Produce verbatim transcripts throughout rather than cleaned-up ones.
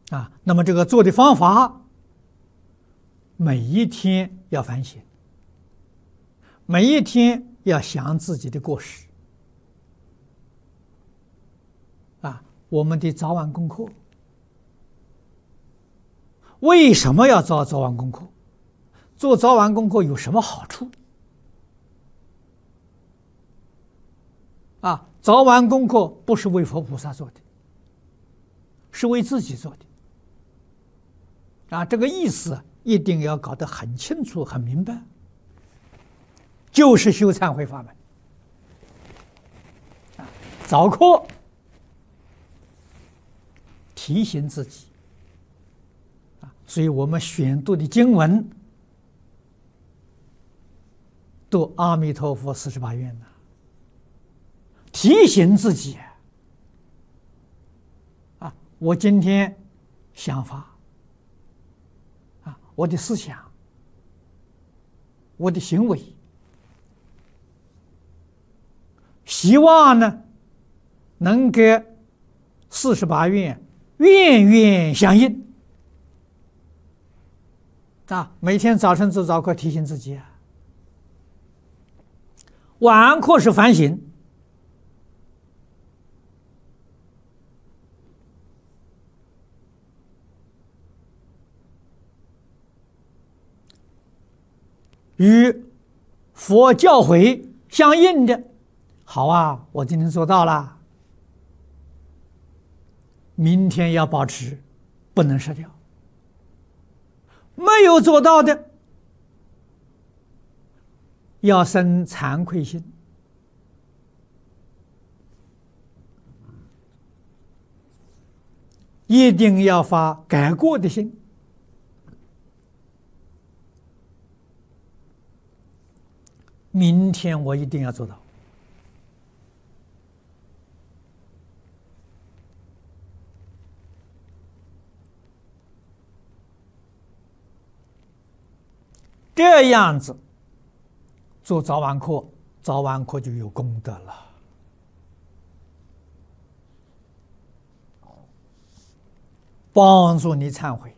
啊，那么这个做的方法，每一天要反省，每一天要想自己的过失。啊，我们的早晚功课，为什么要做早晚功课？做早晚功课有什么好处？啊，早晚功课不是为佛菩萨做的，是为自己做的。啊，这个意思一定要搞得很清楚、很明白，就是修忏悔法门。啊，早课提醒自己。啊，所以我们选读的经文，读阿弥陀佛四十八愿呢，提醒自己。啊，我今天想法。啊，我的思想，我的行为，希望呢，能跟四十八愿愿愿相应。啊，每天早晨做早课提醒自己啊，晚课是反省。与佛教诲相应的，好啊，我今天做到了，明天要保持，不能失掉。没有做到的，要生惭愧心，一定要发改过的心。明天我一定要做到。这样子做早晚课，早晚课就有功德了。帮助你忏悔，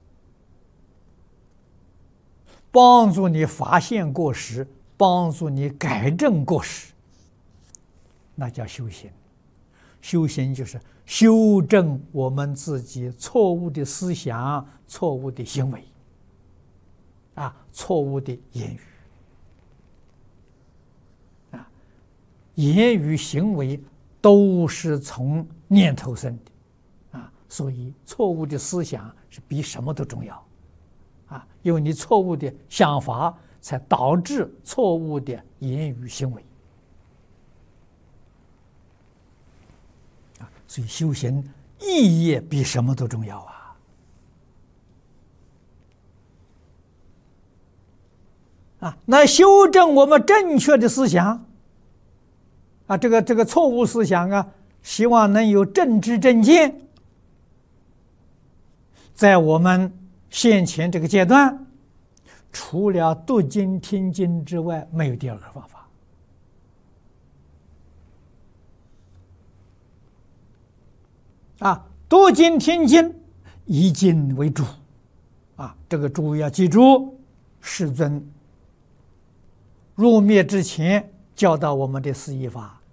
帮助你发现过失，帮助你改正过失，那叫修行。修行就是修正我们自己错误的思想、错误的行为，啊，错误的言语，啊，言语行为都是从念头生的，啊，所以错误的思想是比什么都重要，啊，因为你错误的想法，才导致错误的言语行为。啊，所以修行意义比什么都重要啊！啊，那修正我们正确的思想，啊，这个这个错误思想啊，希望能有正知正见，在我们现前这个阶段，除了读经听经之外，没有第二个方法。啊，读经听经，以经为主，啊，这个主要记住，世尊入灭之前教导我们的四依法，